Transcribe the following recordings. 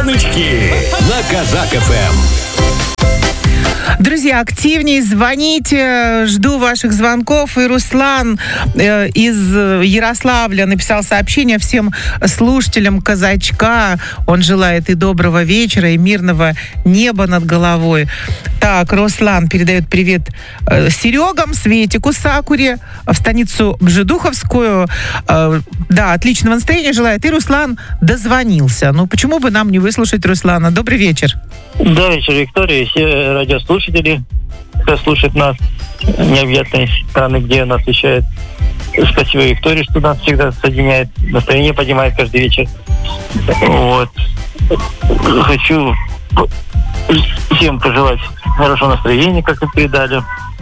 Баночки на Казак ФМ. Друзья, активнее звоните, жду ваших звонков. И Руслан из Ярославля написал сообщение всем слушателям Казачка. Он желает и доброго вечера, и мирного неба над головой. Так, Руслан передает привет Серегам, Светику, Сакуре в станицу Бжедуховскую. Да, отличного настроения желает. И Руслан дозвонился. Ну, почему бы нам не выслушать Руслана? Добрый вечер. Добрый вечер, Виктория, все радиослушатели, кто слушает нас необъятной страны, где нас вещает. Спасибо, Виктория, что нас всегда соединяет, настроение поднимает каждый вечер. Вот. Хочу всем пожелать хорошего настроения, как и передали.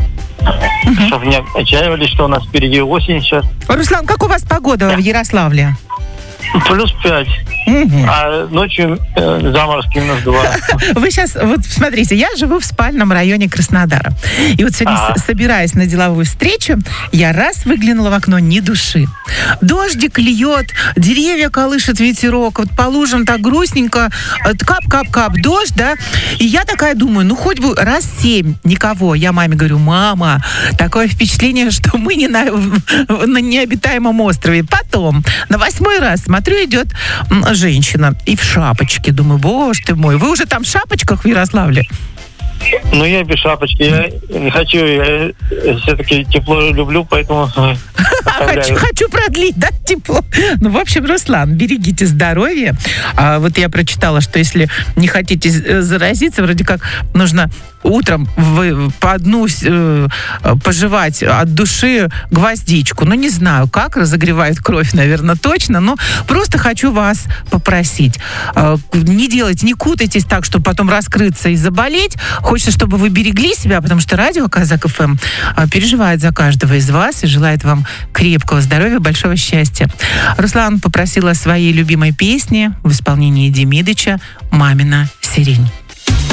Чтобы не отчаивались, что у нас впереди осень сейчас. Руслан, как у вас погода в Ярославле? Плюс 5. А ночью заморозки -2. Вы сейчас, вот смотрите, я живу в спальном районе Краснодара. И вот сегодня, собираясь на деловую встречу, я раз выглянула в окно, ни души. Дождик льет, деревья колышет ветерок, вот по лужам так грустненько, кап-кап-кап, дождь, да. И я такая думаю, ну хоть бы раз 7 никого. Я маме говорю, мама, такое впечатление, что мы не на необитаемом острове. Потом, на 8-й раз, смотрю, идет женщина и в шапочке. Думаю, боже ты мой, вы уже там в шапочках в Ярославле? Ну, я без шапочки. Я не хочу, я все-таки тепло люблю, поэтому... Хочу продлить, да, тепло. Ну, в общем, Руслан, берегите здоровье. Вот я прочитала, что если не хотите заразиться, вроде как нужно утром по одну пожевать от души гвоздичку. Ну, не знаю, как разогревает кровь, наверное, точно, но просто хочу вас попросить. Не делайте, не кутайтесь так, чтобы потом раскрыться и заболеть. Хочется, чтобы вы берегли себя, потому что радио Казак ФМ переживает за каждого из вас и желает вам крепкого здоровья, большого счастья. Руслан попросила своей любимой песни в исполнении Демидыча «Мамина сирень».